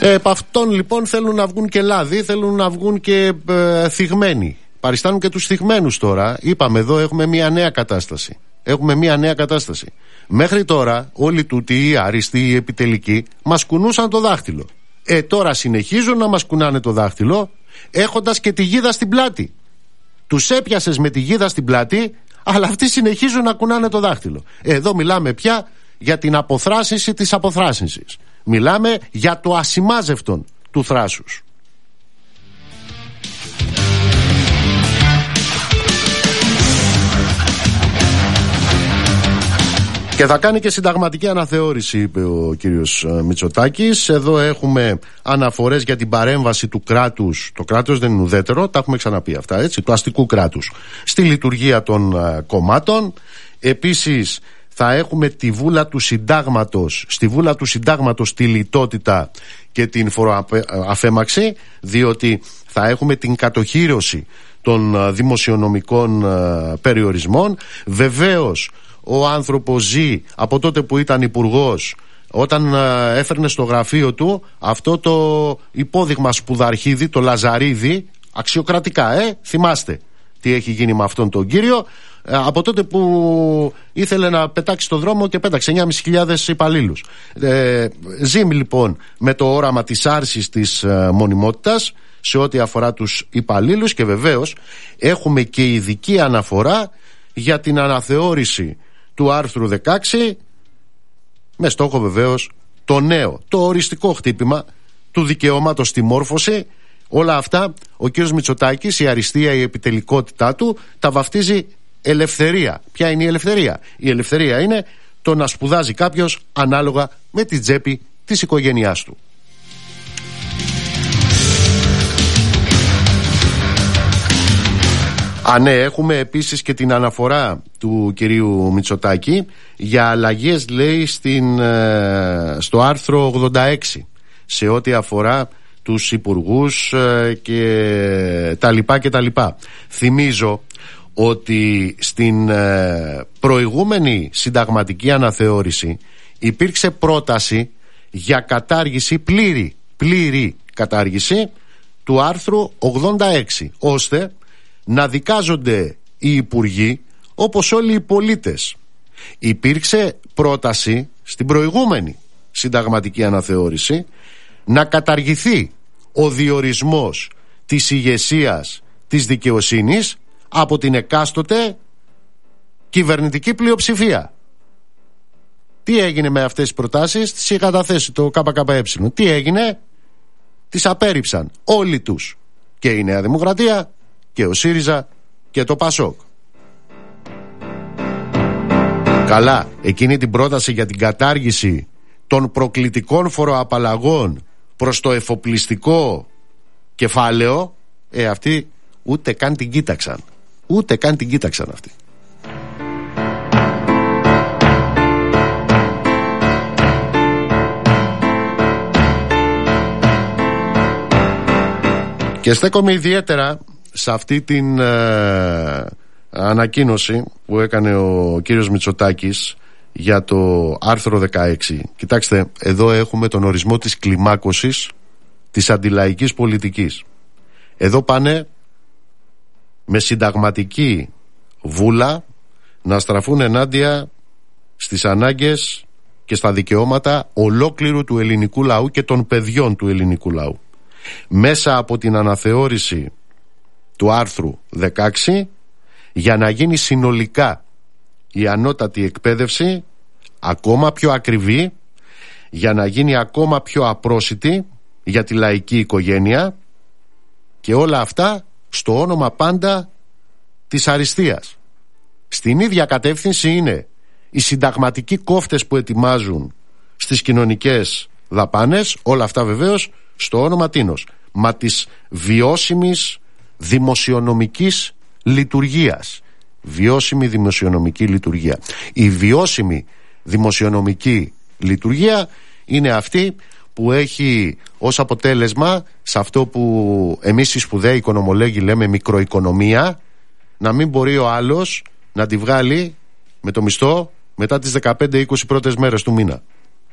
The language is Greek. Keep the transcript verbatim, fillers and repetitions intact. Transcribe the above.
Ε, επ' αυτών λοιπόν θέλουν να βγουν και λάδι, θέλουν να βγουν και ε, θυγμένοι. Παριστάνουν και τους θυγμένους τώρα. Είπαμε εδώ έχουμε μια νέα κατάσταση. Έχουμε μια νέα κατάσταση. Μέχρι τώρα όλοι τούτοι, οι άριστοι, οι επιτελικοί, μας κουνούσαν το δάχτυλο. Ε, τώρα συνεχίζουν να μας κουνάνε το δάχτυλο, έχοντας και τη γίδα στην πλάτη. Τους έπιασες με τη γίδα στην πλάτη, αλλά αυτοί συνεχίζουν να κουνάνε το δάχτυλο. Εδώ μιλάμε πια για την αποθράσινση της αποθράσινσης. Μιλάμε για το ασημάζευτον του θράσους. Και θα κάνει και συνταγματική αναθεώρηση, είπε ο κύριος Μητσοτάκης. Εδώ έχουμε αναφορές για την παρέμβαση του κράτους. Το κράτος δεν είναι ουδέτερο, τα έχουμε ξαναπεί αυτά, έτσι, του αστικού κράτους στη λειτουργία των uh, κομμάτων. Επίσης θα έχουμε τη βούλα του συντάγματος, στη βούλα του συντάγματος τη λιτότητα και την φοροαφέμαξη, διότι θα έχουμε την κατοχύρωση των uh, δημοσιονομικών uh, περιορισμών. Βεβαίως ο άνθρωπος ζει από τότε που ήταν υπουργός, όταν uh, έφερνε στο γραφείο του αυτό το υπόδειγμα σπουδαρχίδι, το Λαζαρίδι, αξιοκρατικά, ε, θυμάστε τι έχει γίνει με αυτόν τον κύριο, ε, από τότε που ήθελε να πετάξει στο δρόμο και πέταξε εννιά χιλιάδες πεντακόσιους υπαλλήλους. Ε, ζει λοιπόν με το όραμα της άρσης της uh, μονιμότητας σε ό,τι αφορά τους υπαλλήλους, και βεβαίως έχουμε και ειδική αναφορά για την αναθεώρηση του άρθρου δεκαέξι, με στόχο βεβαίως το νέο, το οριστικό χτύπημα του δικαιώματος στη μόρφωση. Όλα αυτά ο κύριος Μητσοτάκης, η αριστεία, η επιτελικότητά του, τα βαφτίζει ελευθερία. Ποια είναι η ελευθερία? Η ελευθερία είναι το να σπουδάζει κάποιος ανάλογα με την τσέπη της οικογένειάς του. Α, ναι, έχουμε επίσης και την αναφορά του κυρίου Μητσοτάκη για αλλαγές, λέει, στην, στο άρθρο ογδόντα έξι σε ό,τι αφορά τους υπουργούς και τα λοιπά και τα λοιπά. Θυμίζω ότι στην προηγούμενη συνταγματική αναθεώρηση υπήρξε πρόταση για κατάργηση, πλήρη, πλήρη κατάργηση του άρθρου ογδόντα έξι, ώστε να δικάζονται οι υπουργοί όπως όλοι οι πολίτες. Υπήρξε πρόταση στην προηγούμενη συνταγματική αναθεώρηση να καταργηθεί ο διορισμός της ηγεσίας της δικαιοσύνης από την εκάστοτε κυβερνητική πλειοψηφία. Τι έγινε με αυτές τις προτάσεις? Τις είχε καταθέσει το ΚΚΕ. Τι έγινε? Τις απέρριψαν όλοι τους, και η Νέα Δημοκρατία και ο ΣΥΡΙΖΑ και το ΠΑΣΟΚ. Καλά, εκείνη την πρόταση για την κατάργηση των προκλητικών φοροαπαλλαγών προς το εφοπλιστικό κεφάλαιο, ε, αυτοί ούτε καν την κοίταξαν. Ούτε καν την κοίταξαν αυτοί. Και στέκομαι ιδιαίτερα σε αυτή την ε, ανακοίνωση που έκανε ο κύριος Μητσοτάκης για το άρθρο δεκαέξι. Κοιτάξτε, εδώ έχουμε τον ορισμό της κλιμάκωσης της αντιλαϊκής πολιτικής. Εδώ πάνε με συνταγματική βούλα να στραφούν ενάντια στις ανάγκες και στα δικαιώματα ολόκληρου του ελληνικού λαού και των παιδιών του ελληνικού λαού. Μέσα από την αναθεώρηση του άρθρου δεκαέξι, για να γίνει συνολικά η ανώτατη εκπαίδευση ακόμα πιο ακριβή, για να γίνει ακόμα πιο απρόσιτη για τη λαϊκή οικογένεια, και όλα αυτά στο όνομα πάντα της αριστείας. Στην ίδια κατεύθυνση είναι οι συνταγματικοί κόφτες που ετοιμάζουν στις κοινωνικές δαπάνες, όλα αυτά βεβαίως στο όνομα τίνος? Μα της βιώσιμης δημοσιονομικής λειτουργίας. Βιώσιμη δημοσιονομική λειτουργία. Η βιώσιμη δημοσιονομική λειτουργία είναι αυτή που έχει ως αποτέλεσμα, σε αυτό που εμείς οι σπουδαίοι οικονομολόγοι λέμε μικροοικονομία, να μην μπορεί ο άλλος να τη βγάλει με το μισθό μετά τις δεκαπέντε είκοσι πρώτες μέρες του μήνα.